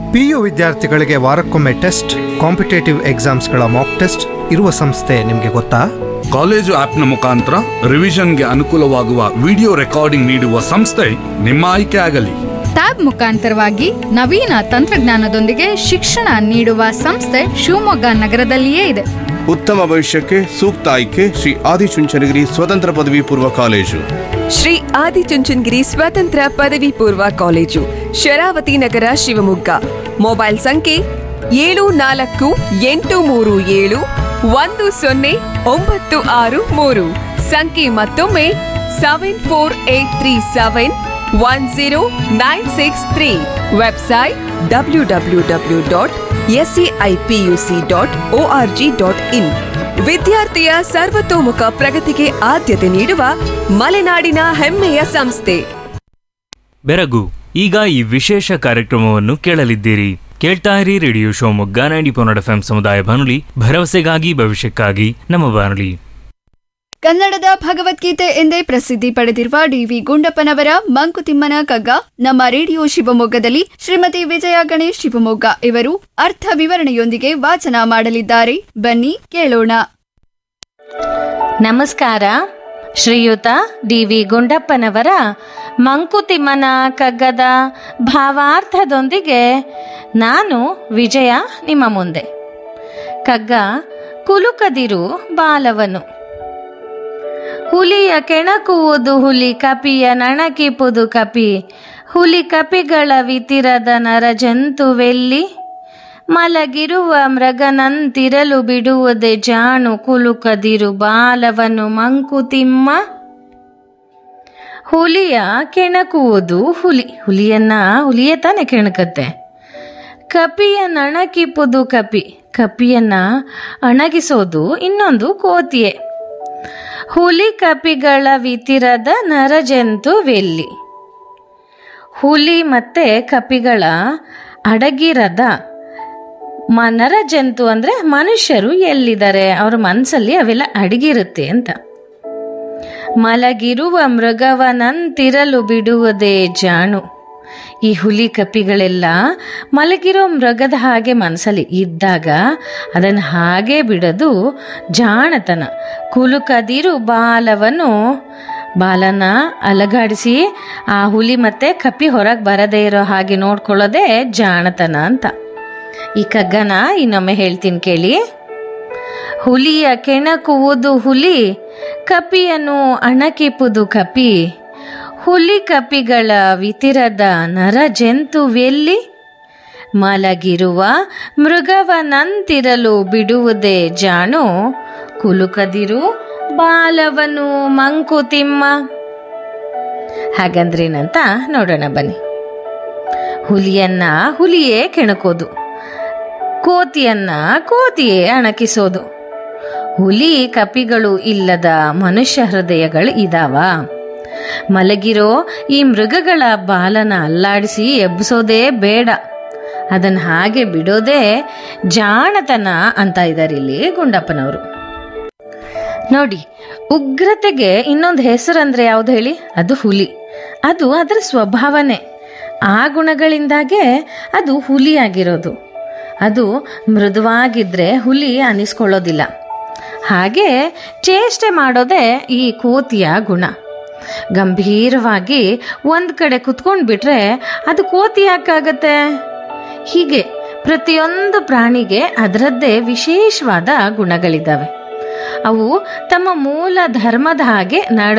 PU ವಿದ್ಯಾರ್ಥಿಗಳಿಗೆ ವಾರಕ್ಕೊಮ್ಮೆ test, competitive ಎಕ್ಸಾಮ್ಸ್ಗಳ mock test ಇರುವ ಸಂಸ್ಥೆ ನಿಮಗೆ ಗೊತ್ತಾ? ಕಾಲೇಜು ಆಪ್ನ ಮುಖಾಂತರ ರಿವಿಷನ್ಗೆ ಅನುಕೂಲವಾಗುವ ವಿಡಿಯೋ ರೆಕಾರ್ಡಿಂಗ್ ನೀಡುವ ಸಂಸ್ಥೆ ನಿಮ್ಮ ಆಯ್ಕೆ ಆಗಲಿ. ಟ್ಯಾಬ್ ಮುಖಾಂತರವಾಗಿ ನವೀನ ತಂತ್ರಜ್ಞಾನದೊಂದಿಗೆ ಶಿಕ್ಷಣ ನೀಡುವ ಸಂಸ್ಥೆ ಶಿವಮೊಗ್ಗ ನಗರದಲ್ಲಿಯೇ ಇದೆ. ಉತ್ತಮ ಭವಿಷ್ಯಕ್ಕೆ ಸೂಕ್ತ ಆಯ್ಕೆ ಶ್ರೀ ಆದಿಚುಂಚನಗಿರಿ ಸ್ವತಂತ್ರ ಪದವಿ ಪೂರ್ವ ಕಾಲೇಜು. ಶ್ರೀ ಆದಿಚುಂಚನಗಿರಿ ಸ್ವತಂತ್ರ ಪದವಿ ಪೂರ್ವ ಕಾಲೇಜು, ಶರಾವತಿ ನಗರ, ಶಿವಮೊಗ್ಗ. ಮೊಬೈಲ್ ಸಂಖ್ಯೆ 7437109663. ಸಂಖ್ಯೆ ಮತ್ತೊಮ್ಮೆ 7483710963. Website www.seipc.org.in. ವಿದ್ಯಾರ್ಥಿಯ ಸರ್ವತೋಮುಖ ಪ್ರಗತಿಗೆ ಆದ್ಯತೆ ನೀಡುವ ಮಲೆನಾಡಿನ ಹೆಮ್ಮೆಯ ಸಂಸ್ಥೆ ಬೆರಗು. ಈಗ ಈ ವಿಶೇಷ ಕಾರ್ಯಕ್ರಮವನ್ನು ಕೇಳಲಿದ್ದೀರಿ. ಕೇಳ್ತಾ ಇರಿ ರೇಡಿಯೋ ಶಿವಮೊಗ್ಗ 90.4 FM ಸಮುದಾಯ ಬಾನುಲಿ, ಭರವಸೆಗಾಗಿ ಭವಿಷ್ಯಕ್ಕಾಗಿ ನಮ್ಮ ಬಾನುಲಿ. ಕನ್ನಡದ ಭಗವದ್ಗೀತೆ ಎಂದೇ ಪ್ರಸಿದ್ಧಿ ಪಡೆದಿರುವ ಡಿ.ವಿ. ಗುಂಡಪ್ಪನವರ ಮಂಕುತಿಮ್ಮನ ಕಗ್ಗ ನಮ್ಮ ರೇಡಿಯೋ ಶಿವಮೊಗ್ಗದಲ್ಲಿ ಶ್ರೀಮತಿ ವಿಜಯ ಗಣೇಶ್ ಶಿವಮೊಗ್ಗ ಇವರು ಅರ್ಥ ವಿವರಣೆಯೊಂದಿಗೆ ವಾಚನ ಮಾಡಲಿದ್ದಾರೆ. ಬನ್ನಿ ಕೇಳೋಣ. ನಮಸ್ಕಾರ. ಶ್ರೀಯುತ ಡಿ.ವಿ. ಗುಂಡಪ್ಪನವರ ಮಂಕುತಿಮ್ಮನ ಕಗ್ಗದ ಭಾವಾರ್ಥದೊಂದಿಗೆ ನಾನು ವಿಜಯ ನಿಮ್ಮ ಮುಂದೆ. ಕಗ್ಗ ಕುಲುಕದಿರು ಬಾಲವನು. ಹುಲಿಯ ಕೆಣಕುವುದು ಹುಲಿ, ಕಪಿಯ ನಣಕಿಪುದು ಕಪಿ. ಹುಲಿ ಕಪಿಗಳ ವಿತಿರದ ನರ ಜಂತುವೆಲ್ಲಿ. ಮಲಗಿರುವ ಮೃಗನಂತಿರಲು ಬಿಡುವುದೇ ಜಾಣು, ಕುಲುಕದಿರು ಬಾಲವನು ಮಂಕುತಿಮ್ಮ. ಹುಲಿಯ ಕೆಣಕುವುದು ಹುಲಿ, ಹುಲಿಯೇ ತಾನೆ ಕೆಣಕತ್ತೆ. ಕಪಿಯ ನಣಕಿಪುದು ಕಪಿ, ಕಪಿಯನ್ನ ಅಣಗಿಸೋದು ಇನ್ನೊಂದು ಕೋತಿಯೇ. ಹುಲಿ ಕಪಿಗಳ ವಿತಿರದ ನರಜಂತುವೆಲ್ಲಿ. ಹುಲಿ ಮತ್ತೆ ಕಪಿಗಳ ಅಡಗಿರದ ನರಜಂತು ಅಂದ್ರೆ ಮನುಷ್ಯರು ಎಲ್ಲಿದ್ದಾರೆ, ಅವ್ರ ಮನಸ್ಸಲ್ಲಿ ಅವೆಲ್ಲ ಅಡಗಿರುತ್ತೆ ಅಂತ. ಮಲಗಿರುವ ಮೃಗವನಂತಿರಲು ಬಿಡುವುದೇ ಜಾಣು. ಈ ಹುಲಿ ಕಪಿಗಳೆಲ್ಲ ಮಲಗಿರೋ ಮೃಗದ ಹಾಗೆ ಮನಸ್ಸಲ್ಲಿ ಇದ್ದಾಗ ಅದನ್ನು ಹಾಗೆ ಬಿಡೋದು ಜಾಣತನ. ಕುಲುಕದಿರು ಬಾಲವನು, ಬಾಲನ ಅಲಗಾಡಿಸಿ ಆ ಹುಲಿ ಮತ್ತೆ ಕಪಿ ಹೊರಗೆ ಬರದೇ ಇರೋ ಹಾಗೆ ನೋಡ್ಕೊಳ್ಳೋದೇ ಜಾಣತನ ಅಂತ. ಈ ಕಗ್ಗನ ಇನ್ನೊಮ್ಮೆ ಹೇಳ್ತೀನಿ ಕೇಳಿ. ಹುಲಿಯ ಕೆಣಕುವುದು ಹುಲಿ, ಕಪಿಯನ್ನು ಅಣಕಿಪುದು ಕಪಿ. ಹುಲಿ ಕಪಿಗಳ ವಿತಿರದ ನರ ಜಂತುವೆಲ್ಲಿ. ಮಲಗಿರುವ ಮೃಗವನಂತಿರಲು ಬಿಡುವುದೇ ಜಾಣು, ಕುಲುಕದಿರು ಬಾಲವನು ಮಂಕುತಿಮ್ಮ. ಹಾಗಂದ್ರೇನಂತ ನೋಡೋಣ ಬನ್ನಿ. ಹುಲಿಯನ್ನ ಹುಲಿಯೇ ಕೆಣಕೋದು, ಕೋತಿಯನ್ನ ಕೋತಿಯೇ ಅಣಕಿಸೋದು. ಹುಲಿ ಕಪಿಗಳು ಇಲ್ಲದ ಮನುಷ್ಯ ಹೃದಯಗಳು ಇದಾವ. ಮಲಗಿರೋ ಈ ಮೃಗಗಳ ಬಾಲನ ಅಲ್ಲಾಡಿಸಿ ಎಬ್ಬಿಸೋದೇ ಬೇಡ, ಅದನ್ನ ಹಾಗೆ ಬಿಡೋದೇ ಜಾಣತನ ಅಂತ ಇದ್ದಾರೆ ಇಲ್ಲಿ ಗುಂಡಪ್ಪನವರು. ನೋಡಿ, ಉಗ್ರತೆಗೆ ಇನ್ನೊಂದು ಹೆಸರಂದ್ರೆ ಯಾವ್ದು ಹೇಳಿ? ಅದು ಹುಲಿ. ಅದು ಅದರ ಸ್ವಭಾವನೆ. ಆ ಗುಣಗಳಿಂದಾಗೆ ಅದು ಹುಲಿ ಆಗಿರೋದು. ಅದು ಮೃದುವಾಗಿದ್ರೆ ಹುಲಿ ಅನಿಸ್ಕೊಳ್ಳೋದಿಲ್ಲ. ಹಾಗೆ ಚೇಷ್ಟೆ ಮಾಡೋದೇ ಈ ಕೋತಿಯ ಗುಣ. ಗಂಭೀರವಾಗಿ ಒಂದು ಕಡೆ ಕುತ್ಕೊಂಡು ಬಿಟ್ರೆ ಅದು ಕೋತಿ ಯಾಕಾಗತ್ತೆ? ಹೀಗೆ ಪ್ರತಿಯೊಂದು ಪ್ರಾಣಿಗೆ ಅದರದ್ದೇ ವಿಶೇಷವಾದ ಗುಣಗಳಿದ್ದಾವೆ. ಅವು ತಮ್ಮ ಮೂಲ ಧರ್ಮದ ಹಾಗೆ